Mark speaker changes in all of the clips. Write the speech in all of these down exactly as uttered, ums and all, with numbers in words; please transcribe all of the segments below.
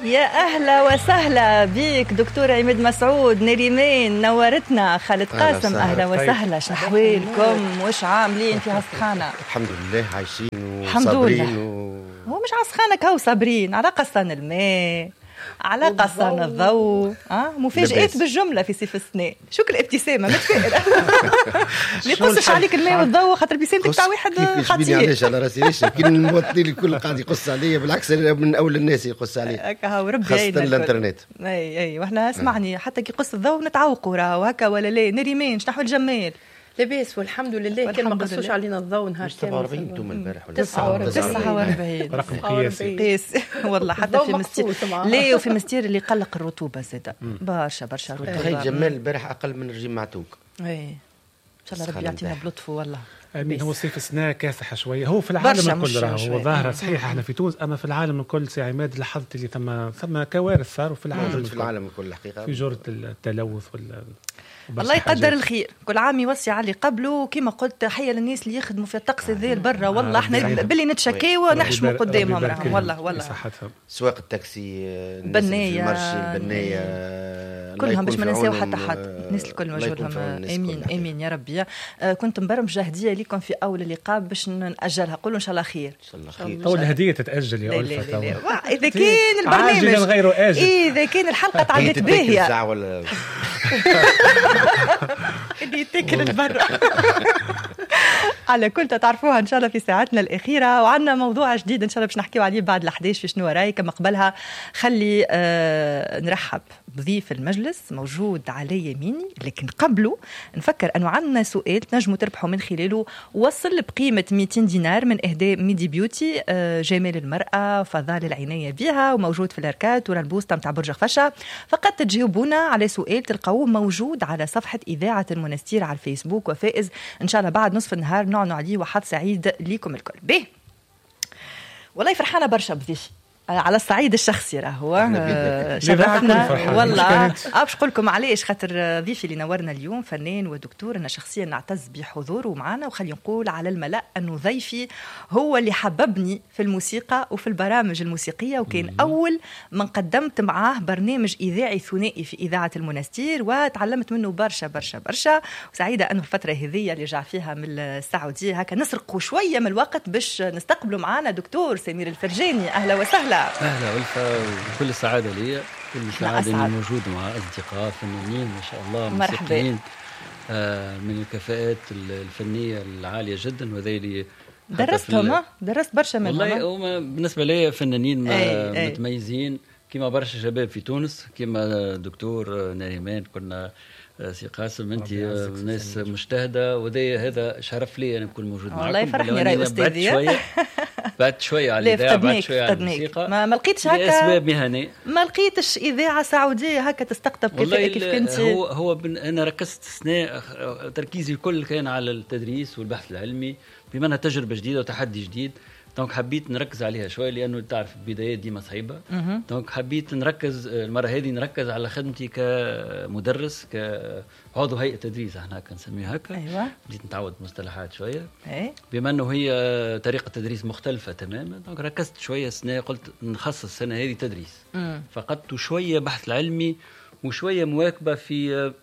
Speaker 1: يا أهلا وسهلا بيك دكتور عماد مسعود. نريمان نورتنا. خالد قاسم أهلا وسهلا. شحوالكم وش عاملين في هالسخانة؟
Speaker 2: الحمد لله عايشين وصابرين و...
Speaker 1: هو مش عالسخانة كهو صابرين، على قصان الماء، على قصان الضوء. اه مفاجآت بالجملة في صيف السنة. شو كل ابتسامة متفائلة. ما يقصش عليك الماء والضوء خاطر ابتسامتك تاع واحد
Speaker 2: خاطئ. علاش على راسي ليش كي المواطنين الكل قاعد يقص عليا، بالعكس من اول الناس يقص عليا
Speaker 1: هكا وربي
Speaker 2: خاصة الانترنت.
Speaker 1: اي اي واحنا اسمعني حتى كي يقص الضوء نتعوقوا راهو هكا ولا لا. نريمان شنو نحو الجمال؟
Speaker 3: لاباس والحمد لله. كان ما قصوش علينا الضوء نهار كامل.
Speaker 2: سبعة وأربعين انتم البارح ولا
Speaker 1: تسعة وأربعين
Speaker 4: رقم قياسي
Speaker 1: قياس والله. حتى في مستير لا وفي مستير اللي قلق الرطوبه زاده برشا برشا رطوبه.
Speaker 2: تخيل جمال البارح اقل من رجيم معتوق.
Speaker 1: اي ان شاء الله ربي يعطينا بلطفه والله.
Speaker 4: امين. هو صيف السنه كاسح شويه، هو في العالم الكل راهو هو ظاهره صحيح. احنا في تونس اما في العالم الكل سي عماد لاحظت اللي ثم ثم كوارث صاروا في العالم
Speaker 2: في العالم الكل حقيقه
Speaker 4: في جرة التلوث ولا
Speaker 1: الله يقدر الخير. كل عام يوصي علي قبله كما قلت. تحيه للناس اللي يخدموا في الطقس ذي برا والله. احنا باللي نتشكيو ونحشموا قدامهم راهم والله والله.
Speaker 2: سواق التاكسي،
Speaker 1: البنيه،
Speaker 2: المرشي، البنيه،
Speaker 1: كلهم باش ما ننساو حتى حد. الناس الكل وجههم امين امين يا ربي. آه كنت مبرمجه هديه لكم في اول اللقاء باش ناجلها. قولوا ان شاء الله خير.
Speaker 2: ان شاء الله خير.
Speaker 4: اول الهديه تتاجل يا
Speaker 1: ألفة. اذا كان البرنامج
Speaker 4: غير آجل.
Speaker 1: اذا كان الحلقه تعدت باهيه
Speaker 2: ولا
Speaker 1: اللي يتكل البرة. على كل تعرفوها ان شاء الله في ساعتنا الاخيره. وعندنا موضوع جديد ان شاء الله باش نحكيو عليه بعد الحديث في شنو رايك. كما قبلها خلي آه نرحب بضيف المجلس موجود على يميني. لكن قبله نفكر انه عندنا سؤال تنجموا تربحوا من خلاله وصل بقيمه مئتين دينار من اهداء ميدي بيوتي. آه جمال المراه فضال العنايه بها، وموجود في الاركات ولا البوسطه نتاع برج خفشه. فقط تجاوبونا على سؤال تلقوه موجود على صفحه اذاعه المنستير على الفيسبوك. وفائز ان شاء الله بعد نصف النهار نعنوا عليه. وحظ سعيد ليكم الكل. به والله فرحانه برشا بضيفي على الصعيد الشخصي. راهو شرفنا والله. باش نقول لكم علاش. خاطر ضيفي اللي نورنا اليوم فنان ودكتور انا شخصيا نعتز بحضوره معنا. وخلي نقول على الملأ انه ضيفي هو اللي حببني في الموسيقى وفي البرامج الموسيقيه. وكان مم. اول من قدمت معاه برنامج اذاعي ثنائي في اذاعه المنستير وتعلمت منه برشا برشا برشا. وسعيده انه الفتره هذه اللي جاء فيها من السعوديه هكا نسرقوا شويه من الوقت باش نستقبلوا معنا دكتور سمير الفرجاني. اهلا وسهلا.
Speaker 5: أهلا ألفة وكل السعادة لي. كل السعادة أني موجود مع أصدقاء فنانين ما شاء الله موسيقيين آه من الكفاءات الفنية العالية جدا. وذي اللي
Speaker 1: درستهم درست برشا منهم.
Speaker 5: والله هم بالنسبة لي فنانين أي متميزين كما برشا شباب في تونس كما دكتور نريمان. كنا سي قاسم انت ناس مجتهده وذي هذا شرف لي انا نكون موجود معكم.
Speaker 1: الله يفرحني راي استاذي.
Speaker 5: شويه بعد شويه على الاذاعه بعد شويه على الموسيقى.
Speaker 1: ما, ما لقيتش هكا
Speaker 5: لاسباب مهنيه.
Speaker 1: ما لقيتش اذاعه سعوديه هكا تستقطب كيف كيف كنت.
Speaker 5: هو هو انا ركزت سنه تركيزي الكل كان على التدريس والبحث العلمي بما انها تجربه جديده وتحدي جديد. دونك حبيت نركز عليها شويه لانه تعرف البدايات ديما صعيبه. دونك حبيت نركز المره هذه نركز على خدمتي كمدرس كعضو هيئه تدريس. احنا كنسميها هكا.
Speaker 1: ايوه
Speaker 5: بديت نتعود مصطلحات شويه
Speaker 1: ايه.
Speaker 5: بما انه هي طريقه تدريس مختلفه تماما. دونك ركزت شويه سنه قلت نخصص السنه هذه تدريس. فقدت شويه بحث علمي وشويه مواكبه في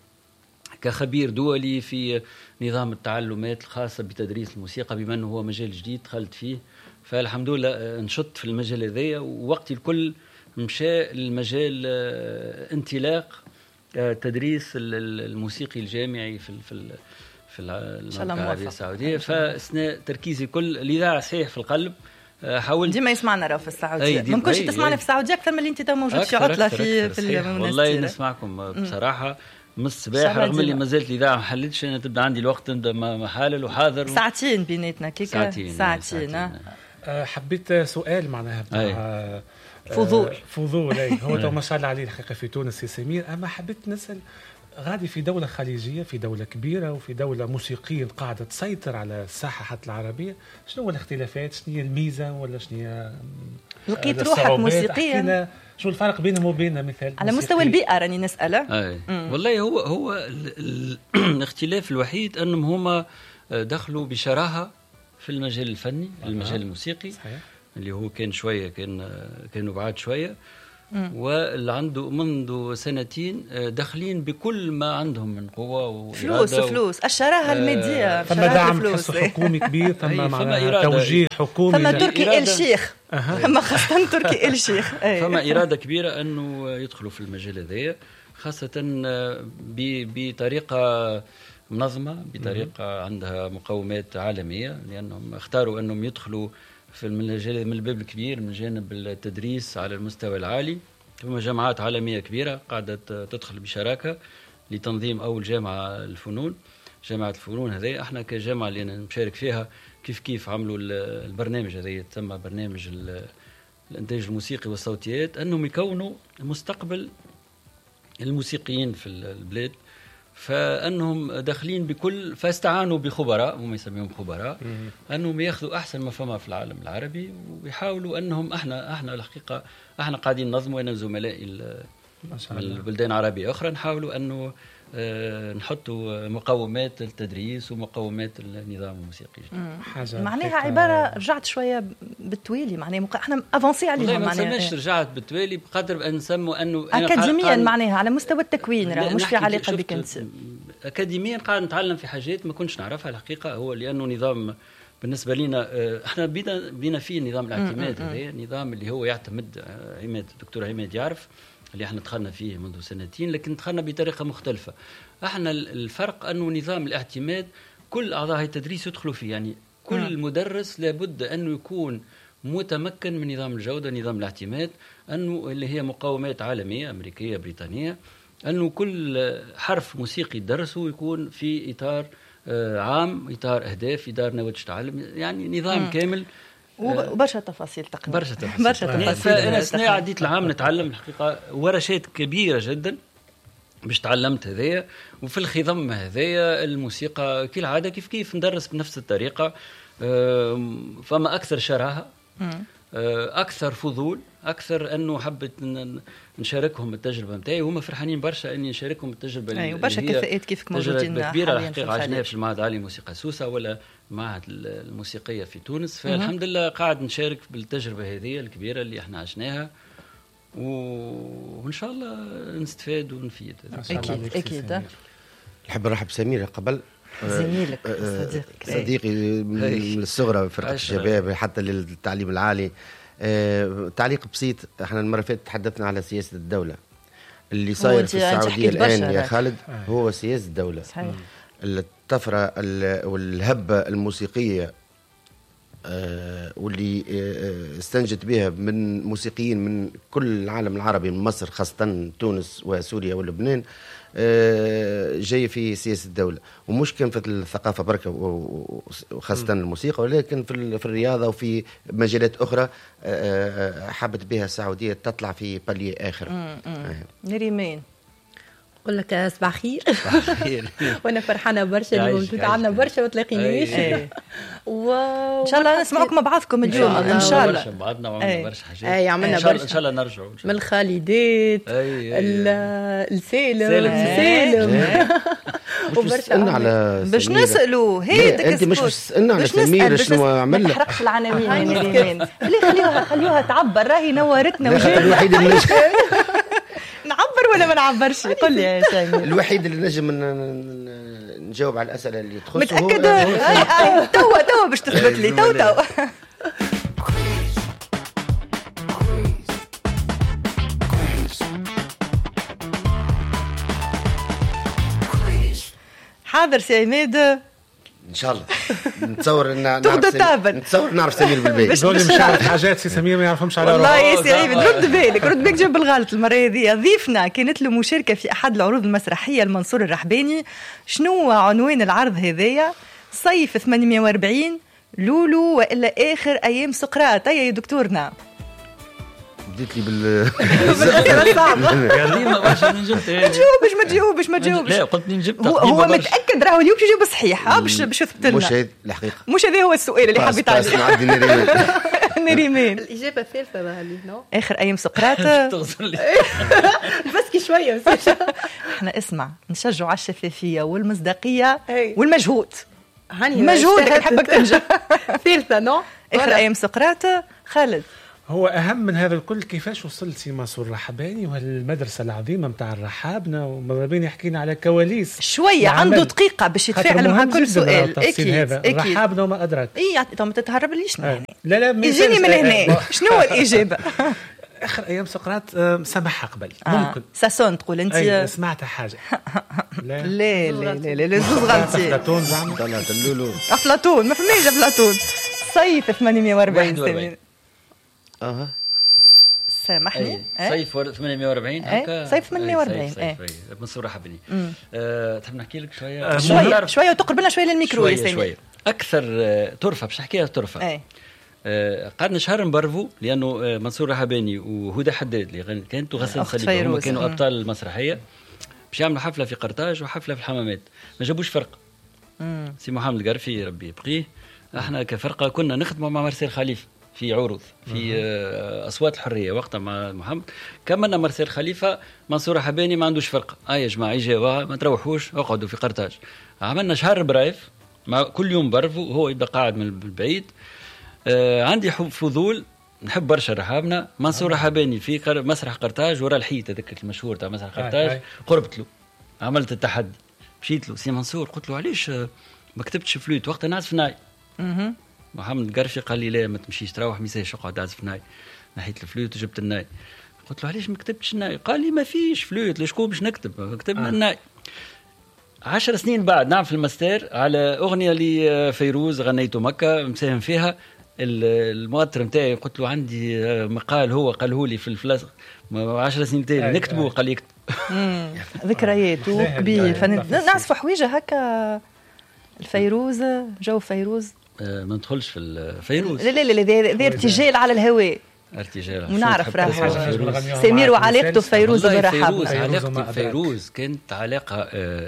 Speaker 5: كخبير دولي في نظام التعلمات الخاصة بتدريس الموسيقى بما أنه هو مجال جديد دخلت فيه. فالحمد لله نشط في المجال هذايا ووقتي الكل مشى المجال انطلاق تدريس الموسيقي الجامعي في في في المملكة العربية السعودية. فاثناء تركيزي كل الإذاعة صحيح في القلب. حاولت
Speaker 1: ديما يسمعنا راه في السعودية. ما كنتش تسمعنا في السعودية أكثر من اللي أنت موجود في عطلة في في المناسبة.
Speaker 5: والله نسمعكم بصراحة من الصباح رغم اللي ما زالت الإذاعة ما حلتش. أنا تبدأ عندي الوقت نبدأ محالل وحاضر
Speaker 1: ساعتين بيناتنا كيكا
Speaker 5: ساعتين,
Speaker 1: ساعتين.
Speaker 5: ساعتين.
Speaker 4: أه حبيت سؤال معناها
Speaker 1: أه فضول
Speaker 4: فضول أي هو ما شاء الله عليه الحقيقة في تونس يا سمير. أما حبيت نسأل غادي في دولة خليجية في دولة كبيرة وفي دولة موسيقية قاعدة تسيطر على الساحة حتى العربية. شنو هو الاختلافات؟ شنو هي الميزة ولا شنو هي
Speaker 1: لقيت روحك موسيقيا؟
Speaker 4: شو الفرق بينهم وبيننا مثال
Speaker 1: على مستوى البيئة راني نسأله.
Speaker 5: والله هو هو ال ال الاختلاف الوحيد أنهم هما دخلوا بشراهة في المجال الفني المجال الموسيقي صحيح. اللي هو كان شوية كان كانوا بعاد شوية واللي عنده منذ سنتين داخلين بكل ما عندهم من قوة وإرادة
Speaker 1: فلوس فلوس الشراهة المادية
Speaker 4: ثم دعم تحسه حكومي كبير ثم توجيه حكومي
Speaker 1: ثم تركي آل شيخ ثم خاصة تركي آل شيخ
Speaker 5: ثم إرادة كبيرة أنه يدخلوا في المجال هذا خاصة بطريقة منظمة بطريقة عندها مقومات عالمية لأنهم اختاروا أنهم يدخلوا في المجال من الباب الكبير من جانب التدريس على المستوى العالي. ثم جامعات عالمية كبيرة قاعدة تدخل بشراكة لتنظيم أول جامعة الفنون جامعة الفنون هذه. احنا كجامعة اللي نشارك فيها كيف كيف عملوا البرنامج هذا يتسمى برنامج الإنتاج الموسيقي والصوتيات أنهم يكونوا مستقبل الموسيقيين في البلاد فانهم داخلين بكل فاستعانوا بخبراء هم يسميهم خبراء انهم ياخذوا احسن ما فما في العالم العربي ويحاولوا انهم احنا احنا الحقيقه احنا قاعدين ننظموا انا وزملائي من البلدان العربيه اخرى نحاولوا انه أه نحطوا مقومات التدريس ومقومات النظام الموسيقي.
Speaker 1: معناها عباره رجعت شويه بالتوالي معناها مق... احنا افونسي عليها
Speaker 5: معناها ما نسميش رجعت بالتوالي بقدر ان نسموا انه
Speaker 1: اكاديميا معناها على مستوى التكوين راه مش في علاقه بك انت.
Speaker 5: اكاديميا قاعد نتعلم في حاجات ما كنتش نعرفها الحقيقه هو لانه نظام بالنسبه لنا احنا بينا بينا فيه نظام الاعتماد هذا نظام اللي هو يعتمد عماد الدكتور عماد يعرف اللي احنا دخلنا فيه منذ سنتين لكن دخلنا بطريقة مختلفة. احنا الفرق انه نظام الاعتماد كل اعضاء التدريس يدخلوا فيه يعني كل م. مدرس لابد انه يكون متمكن من نظام الجودة نظام الاعتماد انه اللي هي مقومات عالمية امريكية بريطانية انه كل حرف موسيقي يدرسه يكون في اطار عام اطار اهداف اطار نواتج تعلم يعني نظام م. كامل
Speaker 1: وبرشا تفاصيل تقنية
Speaker 5: برشا تفاصيل
Speaker 1: برشا تفاصيل
Speaker 5: فأنا السنة عديت العام نتعلم الحقيقة ورشات كبيرة جدا باش تعلمت هذايا وفي الخضم هذايا الموسيقى كالعادة كيف كيف ندرس بنفس الطريقة فما أكثر شراهة أكثر فضول أكثر أنه حبت نشاركهم التجربة متاعي وهم فرحانين برشا أني نشاركهم التجربة
Speaker 1: أي وبرشا كفاءات كيفك موجودين
Speaker 5: تجربة كبيرة الحقيقة عشناها في المعهد العالي للموسيقى سوسة ولا معهد الموسيقية في تونس فالحمد لله قاعد نشارك بالتجربة هذه الكبيرة اللي احنا عشناها وإن شاء الله نستفاد ونفيد.
Speaker 1: أكيد أكيد.
Speaker 2: نحب نرحب سمير قبل
Speaker 1: زميلك صديقك
Speaker 2: صديقي من الصغرى فرقة الشباب حتى للتعليم العالي. أه تعليق بسيط احنا المرة فاتت تحدثنا على سياسة الدولة اللي صاير في السعودية الآن يا خالد هو سياسة الدولة صحيح. الطفرة والهبة الموسيقية أه واللي أه استنجت بها من موسيقيين من كل العالم العربي من مصر خاصة تونس وسوريا ولبنان أه جاي في سياسة الدولة ومش كان في الثقافة بركة وخاصة الموسيقى ولكن في في الرياضة وفي مجالات أخرى أه حابت بها السعودية تطلع في بالي آخر.
Speaker 1: نريمان
Speaker 3: نقول لك صباح خير وانا فرحانه برشا اللي موجود عندنا برشا وتلاقينيش
Speaker 1: وان شاء الله نسمعكم مع بعضكم اليوم ان شاء الله
Speaker 5: برشا بعضنا وعملنا برشا حاجات
Speaker 3: اي عملنا برشا
Speaker 5: ان شاء الله نرجعوا
Speaker 3: من الخالدات السالم السالم
Speaker 2: وبرشا على
Speaker 1: باش نسالوا هيدك
Speaker 2: انت مش تسالنا على سمير شنو عمل
Speaker 1: ما تحرقش العناوين يا نريمان خليها خليها تعبر راهي نورتنا
Speaker 2: الوحيد اللي
Speaker 1: نعبر ولا ما نعبرش قل لي يا سامي.
Speaker 2: الوحيد اللي نجم نجاوب على الأسئلة اللي تخصه
Speaker 1: متأكد توا توا باش تثبت لي توا توا حاضر سي عماد
Speaker 2: ان شاء الله نتصور ان
Speaker 1: نعرف
Speaker 2: نتصور نعرف سمير بالبيت
Speaker 4: دول مش عارف حاجات سي سمير ما يعرفهمش على
Speaker 1: والله يا سي عيب رد بالك رد بالك جنب الغلط المره هذه ضيفنا كانت له مشاركه في احد العروض المسرحيه المنصور الرحباني. شنو عنوان العرض هذايا؟ صيف ثمانمائة وأربعين لولو والا اخر ايام سقراط. يا دكتورنا
Speaker 2: بديت لي بال
Speaker 1: بالاسئله الصعبه
Speaker 5: قال لي ما باش نجبت
Speaker 1: ما تجاوبش ما تجاوبش ما تجاوبش
Speaker 5: لا قلت لي نجبت
Speaker 1: هو, هو متاكد راهو اليوم يجاوب صحيح باش باش يثبت لنا
Speaker 2: مش هذه الحقيقه
Speaker 1: مش هذا هو السؤال اللي حبيت عليه
Speaker 2: نعدي نريمان
Speaker 3: نريمان الاجابه ثالثه بقى نو
Speaker 1: اخر ايام سقراط
Speaker 5: تغزر لي
Speaker 3: بسكي شويه
Speaker 1: احنا اسمع نشجعوا على الشفافيه والمصداقيه والمجهود
Speaker 3: هاني
Speaker 1: مجهودك نحبك تنجح
Speaker 3: ثالثه نو
Speaker 1: اخر ايام سقراط. خالد
Speaker 4: هو اهم من هذا الكل كيفاش وصل سي منصور الرحباني وهالمدرسه العظيمه نتاع الرحابنه، وماذا بين يحكينا على كواليس
Speaker 1: شويه عنده دقيقه باش يتفاعل مع كل سؤال.
Speaker 4: اكيد هذا الرحابنه وما ادراك.
Speaker 1: اي ما تتهرب ليش يعني.
Speaker 4: لا لا
Speaker 1: يجيني من هنا. شنو هو الاجابه؟
Speaker 4: اخر ايام سقراط سمحها قبل.
Speaker 1: آه. ممكن ساسون تقول انت
Speaker 4: سمعت حاجه.
Speaker 1: لا لا لا لا لا زوز غلطي.
Speaker 4: افلاطون زعما
Speaker 2: طلعت اللولو.
Speaker 1: افلاطون ما فماش افلاطون. صيف ثمانمائة وأربعين سامي.
Speaker 2: اها
Speaker 1: سامحني.
Speaker 5: صيف ثمانمائة وأربعين هكا.
Speaker 1: صيف ثمانمائة وأربعين.
Speaker 5: اي منصور رحباني. أه تحب نحكي لك شويه
Speaker 1: شويه شويه وتقرب لنا شويه للميكرو يا سامي.
Speaker 5: شويه اكثر طرفه باش نحكيها طرفه.
Speaker 1: اي
Speaker 5: آه قعدنا شهر نبرفوا لانه آه منصور رحباني وهدى حداد اللي كانت غسان صليبه هما كانوا ابطال المسرحيه باش يعملوا حفله في قرطاج وحفله في الحمامات، ما جابوش فرقه. مم. سي محمد القرفي ربي يبقيه، احنا كفرقه كنا نخدموا مع مرسيل خليفه في عروض في آه اصوات الحريه وقتها مع محمد. كملنا مرسيل خليفه، منصور رحباني ما عندوش فرقه. اه يا جماعه اجا ما تروحوش اقعدوا في قرطاج. عملنا شهر برايف مع كل يوم برفوا وهو يبدا قاعد من البعيد. آه عندي فضول نحب برشا رحابنا. منصور رحباني في مسرح قرطاج ورا الحيط هذاك المشهور تاع مسرح قرطاج، قربت له عملت التحدي، مشيت له سي منصور قلت له علاش ما كتبتش فلوت وقتها نعزف ناي. محمد القرفي قال لي لا ما تمشيش تروح ميساش اقعد اعزف ناي. نحيت الفلوت وجبت الناي، قلت له علاش ما كتبتش الناي؟ قال لي ما فيش فلوت لشكون باش نكتب؟ كتبنا آه. الناي. عشر سنين بعد نعم في الماستر على أغنية لفيروز غنيته مكة مساهم فيها المؤثر متاعي، قلت له عندي مقال هو قاله لي في الفلاس عشر سنين تالي نكتبه قال لي اكتب.
Speaker 1: ذكريات وكبير نعرف حويجة هكا الفيروز جو فيروز.
Speaker 5: أه ما ندخلش في الفيروز.
Speaker 1: لا لا لا ذي ارتجال على الهواء.
Speaker 5: ارتجال
Speaker 1: ونعرف راه سمير وعلاقته فيروز بالرحاب.
Speaker 5: علاقتي فيروز كانت علاقة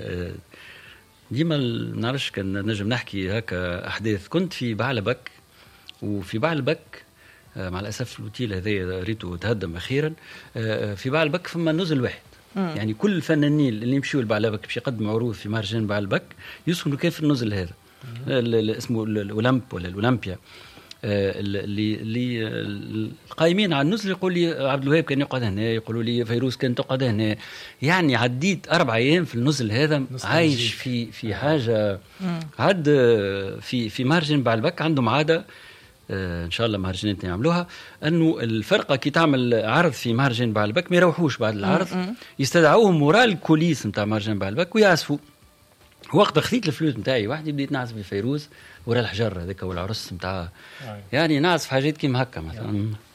Speaker 5: ديما ما نعرفش كان نجم نحكي هكا أحداث. كنت في بعلبك وفي بعلبك مع الأسف الوتيل هذا ريته تهدم أخيرا. في بعلبك فما نزل واحد مم. يعني كل الفنانين اللي يمشوا لبعلبك باش يقدموا عروض في مهرجان بعلبك يسكنوا كيف النزل هذا اللي اسمه الأولمب ولا الأولمبيا. اللي اللي القائمين على النزل يقول لي عبد الوهاب كان يقعد هنا، يقولوا لي فيروز كان تقعد هنا. يعني عديت أربع أيام في النزل هذا عايش في في حاجة. عد في في مهرجان بعلبك عندهم عادة ان شاء الله مهرجانات يعملوها انه الفرقه كي تعمل عرض في مهرجان بعلبك ما يروحوش بعد العرض، يستدعوهم مورا الكوليس نتاع مهرجان بعلبك ويعزفوا. وقت خذيت الفلوس نتاعي وحدي بديت نعزف بفيروز ورا الحجر هذاك والعرس نتاعها، يعني نعزف حاجات كيما هكا مثلا.